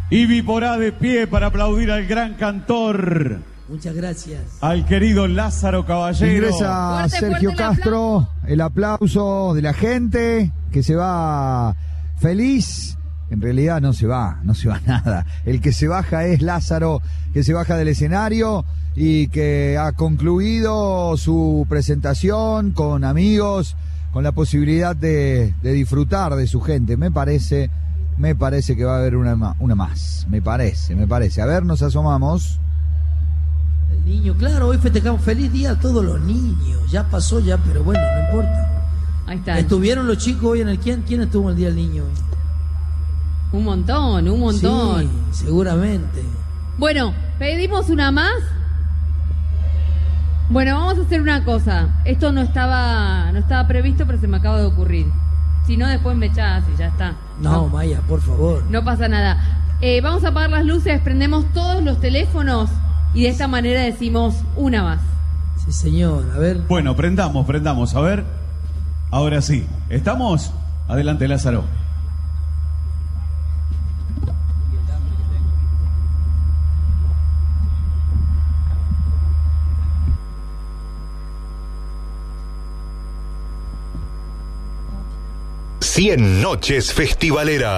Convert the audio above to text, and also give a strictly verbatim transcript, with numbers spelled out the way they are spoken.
Y Viporá de pie para aplaudir al gran cantor. Muchas gracias. Al querido Lázaro Caballero. Ingresa Fuerte, Sergio fuerte el Castro, aplauso. el aplauso de la gente que se va feliz. En realidad no se va, no se va nada. El que se baja es Lázaro, que se baja del escenario y que ha concluido su presentación con amigos, con la posibilidad de, de disfrutar de su gente. Me parece, me parece que va a haber una, ma- una más. Me parece, me parece. A ver, nos asomamos. El niño, claro, hoy festejamos feliz día a todos los niños. Ya pasó ya, pero bueno, no importa. Ahí está. ¿Estuvieron los chicos hoy en el quién? ¿Quién estuvo en el día del niño hoy? Un montón, un montón. Sí, seguramente. Bueno, pedimos una más. Bueno, vamos a hacer una cosa. Esto no estaba no estaba previsto, pero se me acaba de ocurrir. Si no, después me echás y ya está. No, Maya, por favor. No pasa nada. Eh, vamos a apagar las luces, prendemos todos los teléfonos y de esta manera decimos una más. Sí, señor. A ver. Bueno, prendamos, prendamos. A ver. Ahora sí. ¿Estamos? Adelante, Lázaro. Cien noches festivaleras.